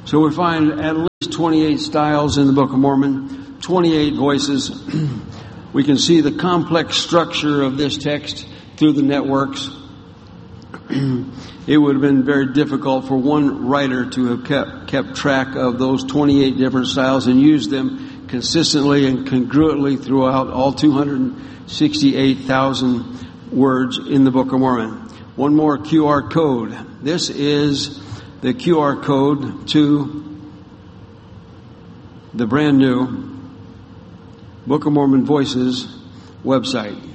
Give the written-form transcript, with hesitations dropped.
So we find at least 28 styles in the Book of Mormon, 28 voices. We can see the complex structure of this text through the networks. It would have been very difficult for one writer to have kept track of those 28 different styles and use them consistently and congruently throughout all 268,000 words in the Book of Mormon. One more QR code. This is the QR code to the brand new Book of Mormon Voices website.